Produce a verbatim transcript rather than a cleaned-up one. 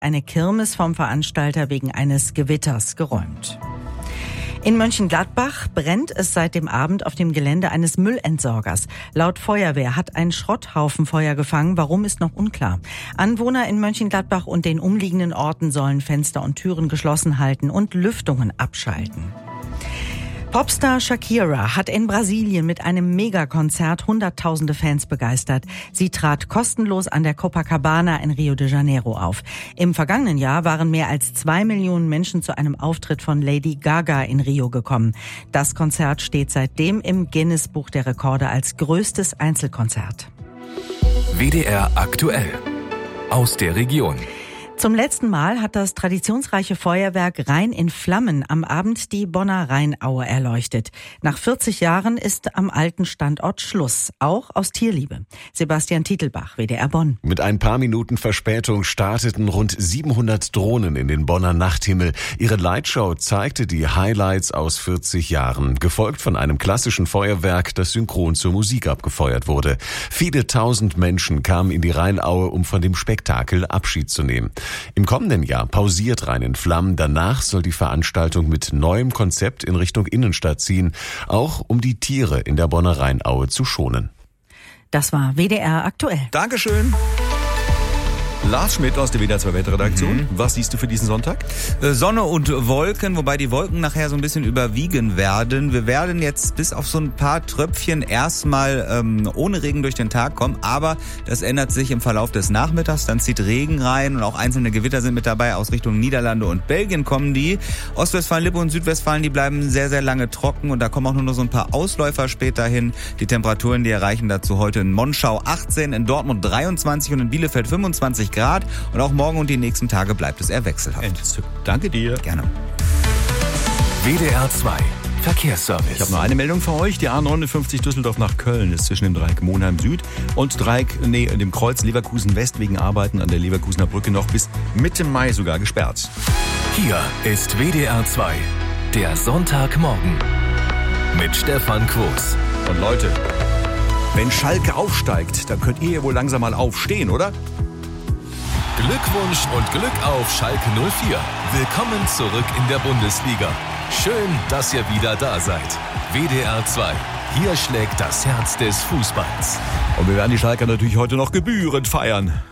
eine Kirmes vom Veranstalter wegen eines Gewitters geräumt. In Mönchengladbach brennt es seit dem Abend auf dem Gelände eines Müllentsorgers. Laut Feuerwehr hat ein Schrotthaufen Feuer gefangen. Warum, ist noch unklar. Anwohner in Mönchengladbach und den umliegenden Orten sollen Fenster und Türen geschlossen halten und Lüftungen abschalten. Popstar Shakira hat in Brasilien mit einem Megakonzert hunderttausende Fans begeistert. Sie trat kostenlos an der Copacabana in Rio de Janeiro auf. Im vergangenen Jahr waren mehr als zwei Millionen Menschen zu einem Auftritt von Lady Gaga in Rio gekommen. Das Konzert steht seitdem im Guinness-Buch der Rekorde als größtes Einzelkonzert. W D R aktuell aus der Region. Zum letzten Mal hat das traditionsreiche Feuerwerk Rhein in Flammen am Abend die Bonner Rheinaue erleuchtet. Nach vierzig Jahren ist am alten Standort Schluss, auch aus Tierliebe. Sebastian Titelbach, W D R Bonn. Mit ein paar Minuten Verspätung starteten rund siebenhundert Drohnen in den Bonner Nachthimmel. Ihre Lightshow zeigte die Highlights aus vierzig Jahren, gefolgt von einem klassischen Feuerwerk, das synchron zur Musik abgefeuert wurde. Viele tausend Menschen kamen in die Rheinaue, um von dem Spektakel Abschied zu nehmen. Im kommenden Jahr pausiert Rhein in Flammen. Danach soll die Veranstaltung mit neuem Konzept in Richtung Innenstadt ziehen, auch um die Tiere in der Bonner Rheinaue zu schonen. Das war W D R aktuell. Dankeschön. Lars Schmidt aus der W D R zwei Wetterredaktion. Mhm. Was siehst du für diesen Sonntag? Sonne und Wolken, wobei die Wolken nachher so ein bisschen überwiegen werden. Wir werden jetzt bis auf so ein paar Tröpfchen erstmal ähm, ohne Regen durch den Tag kommen, aber das ändert sich im Verlauf des Nachmittags. Dann zieht Regen rein und auch einzelne Gewitter sind mit dabei. Aus Richtung Niederlande und Belgien kommen die. Ostwestfalen, Lippe und Südwestfalen, die bleiben sehr, sehr lange trocken und da kommen auch nur noch so ein paar Ausläufer später hin. Die Temperaturen, die erreichen dazu heute in Monschau achtzehn, in Dortmund dreiundzwanzig und in Bielefeld fünfundzwanzig Grad. Und auch morgen und die nächsten Tage bleibt es eher wechselhaft. Entzückend. Danke dir. Gerne. W D R zwei Verkehrsservice. Ich habe noch eine Meldung für euch. Die A neunundfünfzig Düsseldorf nach Köln ist zwischen dem Dreieck Monheim Süd und Dreieck, nee, dem Kreuz Leverkusen West wegen Arbeiten an der Leverkusener Brücke noch bis Mitte Mai sogar gesperrt. Hier ist W D R zwei, der Sonntagmorgen mit Stefan Quos. Und Leute, wenn Schalke aufsteigt, dann könnt ihr ja wohl langsam mal aufstehen, oder? Glückwunsch und Glück auf Schalke null vier. Willkommen zurück in der Bundesliga. Schön, dass ihr wieder da seid. W D R zwei. Hier schlägt das Herz des Fußballs. Und wir werden die Schalker natürlich heute noch gebührend feiern.